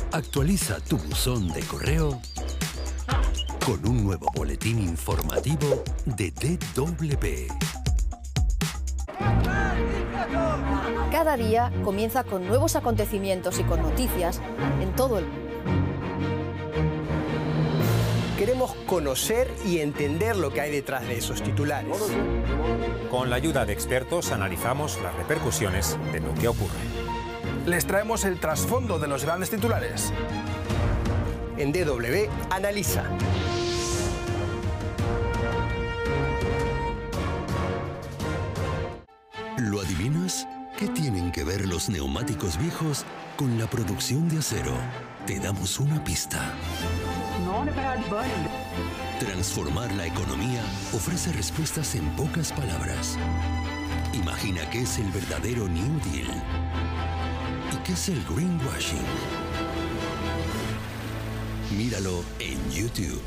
Actualiza tu buzón de correo con un nuevo boletín informativo de DW. Cada día comienza con nuevos acontecimientos y con noticias en todo el mundo. Queremos conocer y entender lo que hay detrás de esos titulares. Con la ayuda de expertos analizamos las repercusiones de lo que ocurre. Les traemos el trasfondo de los grandes titulares. En DW Analiza. ¿Lo adivinas? ¿Qué tienen que ver los neumáticos viejos con la producción de acero? Te damos una pista. Transformar la economía ofrece respuestas en pocas palabras. Imagina qué es el verdadero New Deal. ¿Y qué es el greenwashing? Míralo en YouTube.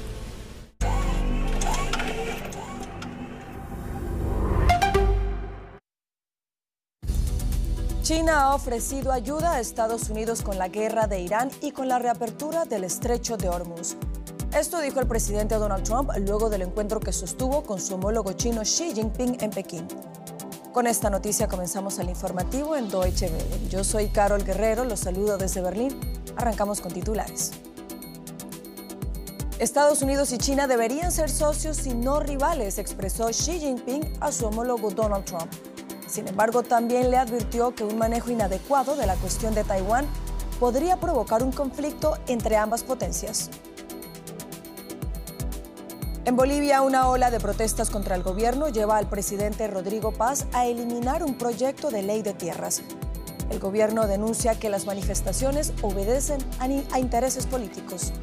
China ha ofrecido ayuda a Estados Unidos con la guerra de Irán y con la reapertura del estrecho de Hormuz. Esto dijo el presidente Donald Trump luego del encuentro que sostuvo con su homólogo chino Xi Jinping en Pekín. Con esta noticia comenzamos el informativo en Deutsche Welle. Yo soy Carol Guerrero, los saludo desde Berlín. Arrancamos con titulares. Estados Unidos y China deberían ser socios y no rivales, expresó Xi Jinping a su homólogo Donald Trump. Sin embargo, también le advirtió que un manejo inadecuado de la cuestión de Taiwán podría provocar un conflicto entre ambas potencias. En Bolivia, una ola de protestas contra el gobierno lleva al presidente Rodrigo Paz a eliminar un proyecto de ley de tierras. El gobierno denuncia que las manifestaciones obedecen a intereses políticos.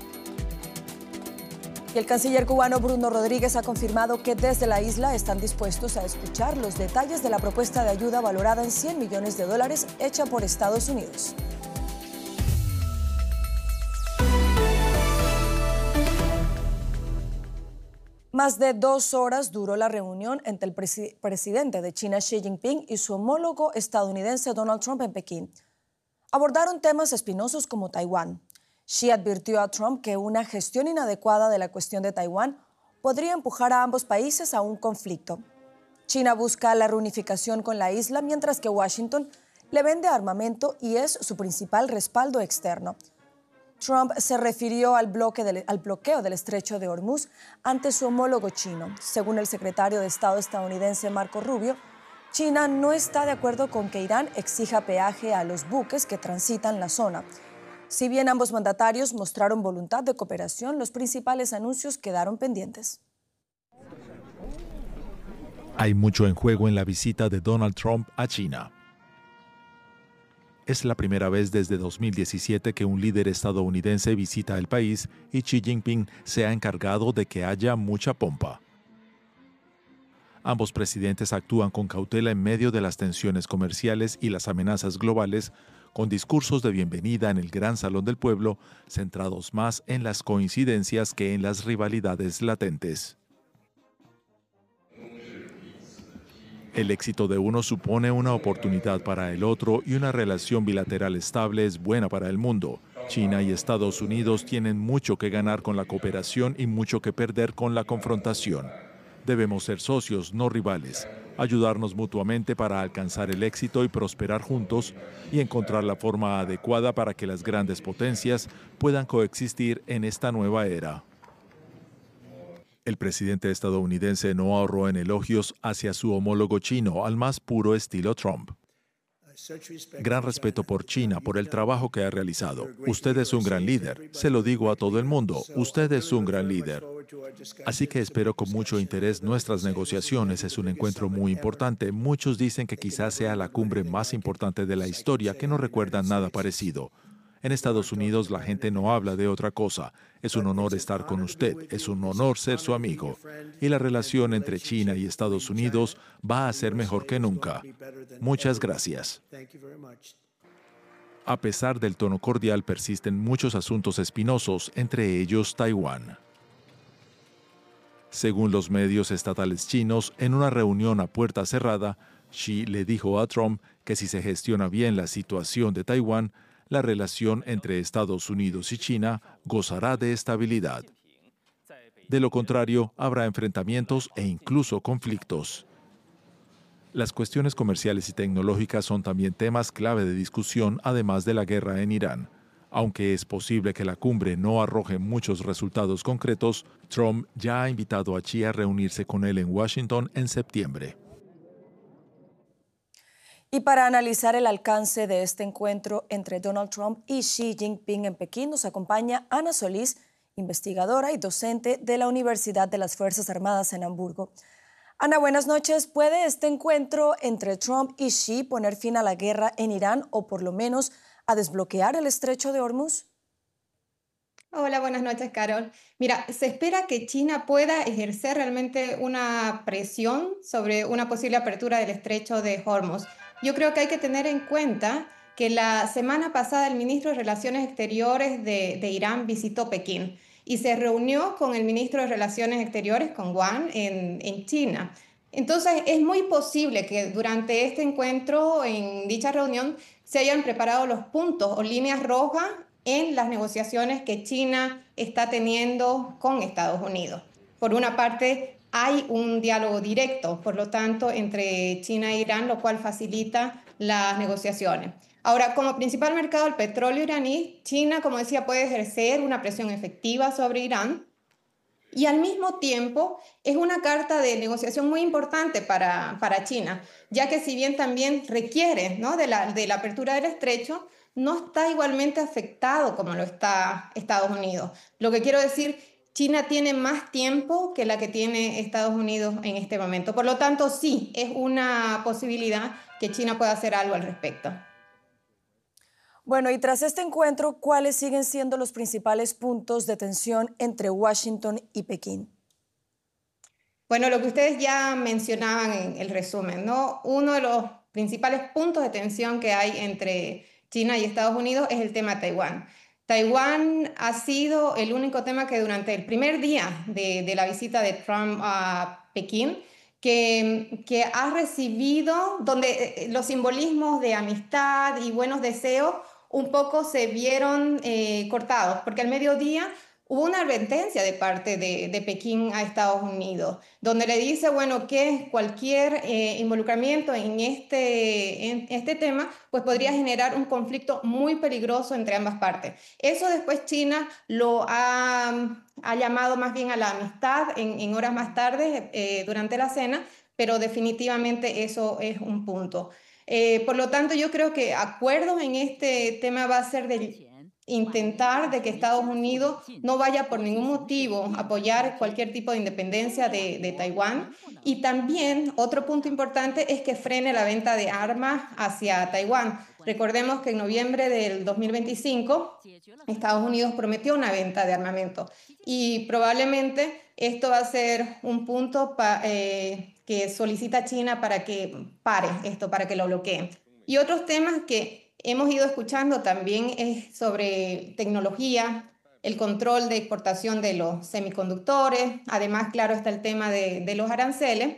Y el canciller cubano Bruno Rodríguez ha confirmado que desde la isla están dispuestos a escuchar los detalles de la propuesta de ayuda valorada en $100 millones hecha por Estados Unidos. Más de 2 horas duró la reunión entre el presidente de China Xi Jinping y su homólogo estadounidense Donald Trump en Pekín. Abordaron temas espinosos como Taiwán. Xi advirtió a Trump que una gestión inadecuada de la cuestión de Taiwán podría empujar a ambos países a un conflicto. China busca la reunificación con la isla, mientras que Washington le vende armamento y es su principal respaldo externo. Trump se refirió al bloqueo del estrecho de Hormuz ante su homólogo chino. Según el secretario de Estado estadounidense Marco Rubio, China no está de acuerdo con que Irán exija peaje a los buques que transitan la zona. Si bien ambos mandatarios mostraron voluntad de cooperación, los principales anuncios quedaron pendientes. Hay mucho en juego en la visita de Donald Trump a China. Es la primera vez desde 2017 que un líder estadounidense visita el país y Xi Jinping se ha encargado de que haya mucha pompa. Ambos presidentes actúan con cautela en medio de las tensiones comerciales y las amenazas globales, con discursos de bienvenida en el Gran Salón del Pueblo, centrados más en las coincidencias que en las rivalidades latentes. El éxito de uno supone una oportunidad para el otro y una relación bilateral estable es buena para el mundo. China y Estados Unidos tienen mucho que ganar con la cooperación y mucho que perder con la confrontación. Debemos ser socios, no rivales, ayudarnos mutuamente para alcanzar el éxito y prosperar juntos y encontrar la forma adecuada para que las grandes potencias puedan coexistir en esta nueva era. El presidente estadounidense no ahorró en elogios hacia su homólogo chino al más puro estilo Trump. Gran respeto por China, por el trabajo que ha realizado. Usted es un gran líder. Se lo digo a todo el mundo. Usted es un gran líder. Así que espero con mucho interés nuestras negociaciones. Es un encuentro muy importante. Muchos dicen que quizás sea la cumbre más importante de la historia, que no recuerdan nada parecido. En Estados Unidos la gente no habla de otra cosa. Es un honor estar con usted, es un honor ser su amigo. Y la relación entre China y Estados Unidos va a ser mejor que nunca. Muchas gracias. A pesar del tono cordial, persisten muchos asuntos espinosos, entre ellos Taiwán. Según los medios estatales chinos, en una reunión a puerta cerrada, Xi le dijo a Trump que si se gestiona bien la situación de Taiwán, la relación entre Estados Unidos y China gozará de estabilidad. De lo contrario, habrá enfrentamientos e incluso conflictos. Las cuestiones comerciales y tecnológicas son también temas clave de discusión, además de la guerra en Irán. Aunque es posible que la cumbre no arroje muchos resultados concretos, Trump ya ha invitado a Xi a reunirse con él en Washington en septiembre. Y para analizar el alcance de este encuentro entre Donald Trump y Xi Jinping en Pekín, nos acompaña Ana Solís, investigadora y docente de la Universidad de las Fuerzas Armadas en Hamburgo. Ana, buenas noches. ¿Puede este encuentro entre Trump y Xi poner fin a la guerra en Irán o por lo menos a desbloquear el estrecho de Hormuz? Hola, buenas noches, Carol. Mira, se espera que China pueda ejercer realmente una presión sobre una posible apertura del estrecho de Hormuz. Yo creo que hay que tener en cuenta que la semana pasada el ministro de Relaciones Exteriores de Irán visitó Pekín y se reunió con el ministro de Relaciones Exteriores, con Wang, en China. Entonces, es muy posible que durante este encuentro, en dicha reunión, se hayan preparado los puntos o líneas rojas en las negociaciones que China está teniendo con Estados Unidos. Por una parte, hay un diálogo directo, por lo tanto, entre China e Irán, lo cual facilita las negociaciones. Ahora, como principal mercado del petróleo iraní, China, como decía, puede ejercer una presión efectiva sobre Irán y al mismo tiempo es una carta de negociación muy importante para China, ya que si bien también requiere, ¿no?, de la apertura del estrecho, no está igualmente afectado como lo está Estados Unidos. Lo que quiero decir, China tiene más tiempo que la que tiene Estados Unidos en este momento. Por lo tanto, sí, es una posibilidad que China pueda hacer algo al respecto. Bueno, y tras este encuentro, ¿cuáles siguen siendo los principales puntos de tensión entre Washington y Pekín? Bueno, lo que ustedes ya mencionaban en el resumen, ¿no? Uno de los principales puntos de tensión que hay entre China y Estados Unidos es el tema de Taiwán. Taiwán ha sido el único tema que durante el primer día de la visita de Trump a Pekín, que ha recibido, donde los simbolismos de amistad y buenos deseos un poco se vieron cortados, porque al mediodía hubo una advertencia de parte de Pekín a Estados Unidos, donde le dice, bueno, que cualquier involucramiento en este tema pues podría generar un conflicto muy peligroso entre ambas partes. Eso después China lo ha llamado más bien a la amistad en horas más tarde durante la cena, pero definitivamente eso es un punto. Por lo tanto, yo creo que acuerdos en este tema va a ser de intentar de que Estados Unidos no vaya por ningún motivo a apoyar cualquier tipo de independencia de Taiwán. Y también otro punto importante es que frene la venta de armas hacia Taiwán. Recordemos que en noviembre del 2025 Estados Unidos prometió una venta de armamento y probablemente esto va a ser un punto que solicita China para que pare esto, para que lo bloqueen. Y otros temas que hemos ido escuchando también es sobre tecnología, el control de exportación de los semiconductores, además, claro, está el tema de los aranceles,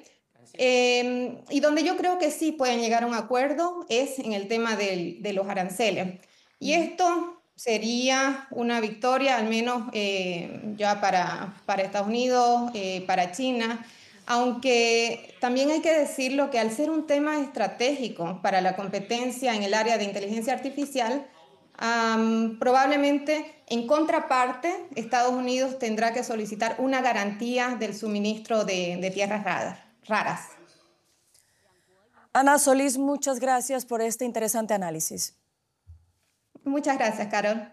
y donde yo creo que sí pueden llegar a un acuerdo es en el tema de los aranceles. Y esto sería una victoria, al menos ya para Estados Unidos, para China, aunque también hay que decirlo que al ser un tema estratégico para la competencia en el área de inteligencia artificial, probablemente en contraparte Estados Unidos tendrá que solicitar una garantía del suministro de tierras raras. Ana Solís, muchas gracias por este interesante análisis. Muchas gracias, Carol.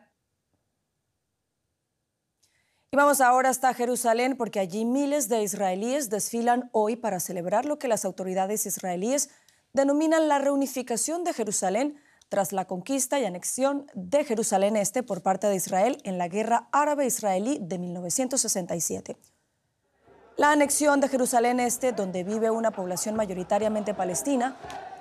Y vamos ahora hasta Jerusalén porque allí miles de israelíes desfilan hoy para celebrar lo que las autoridades israelíes denominan la reunificación de Jerusalén tras la conquista y anexión de Jerusalén Este por parte de Israel en la Guerra Árabe-Israelí de 1967. La anexión de Jerusalén Este, donde vive una población mayoritariamente palestina,